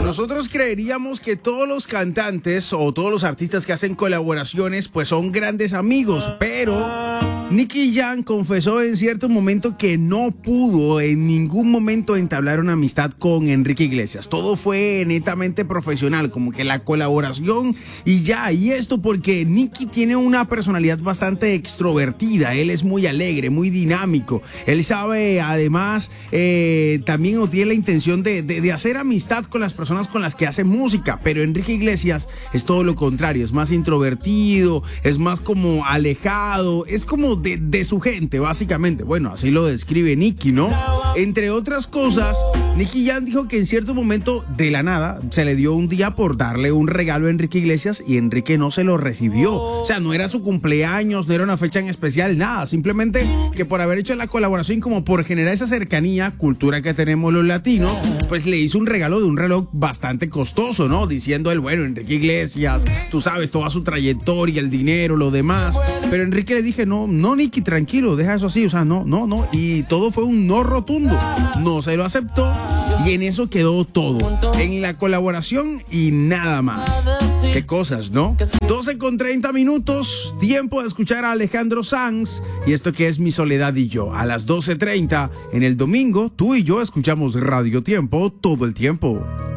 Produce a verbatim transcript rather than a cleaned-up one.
Nosotros creeríamos que todos los cantantes o todos los artistas que hacen colaboraciones pues son grandes amigos, pero Nicky Jam confesó en cierto momento que no pudo en ningún momento entablar una amistad con Enrique Iglesias. Todo fue netamente profesional, como que la colaboración y ya. Y esto porque Nicky tiene una personalidad bastante extrovertida. Él es muy alegre, muy dinámico. Él sabe, además, eh, también o tiene la intención de, de, de hacer amistad con las personas con las que hace música. Pero Enrique Iglesias es todo lo contrario. Es más introvertido, es más como alejado, es como De, de su gente, básicamente. Bueno, así lo describe Nicky, ¿no? Entre otras cosas, Nicky Jam dijo que en cierto momento, de la nada, se le dio un día por darle un regalo a Enrique Iglesias y Enrique no se lo recibió. O sea, no era su cumpleaños, no era una fecha en especial, nada. Simplemente que por haber hecho la colaboración, como por generar esa cercanía, cultura que tenemos los latinos, pues le hizo un regalo de un reloj bastante costoso, ¿no? Diciendo él, bueno, Enrique Iglesias, tú sabes, toda su trayectoria, el dinero, lo demás. Pero Enrique le dije, no, no, Nicky, tranquilo, deja eso así, o sea, no, no, no, y todo fue un no rotundo, no se lo aceptó y en eso quedó todo, en la colaboración y nada más. Qué cosas, ¿no? doce con treinta minutos, tiempo de escuchar a Alejandro Sanz y esto que es Mi Soledad y Yo. A las doce treinta en el domingo, tú y yo escuchamos Radio Tiempo todo el tiempo.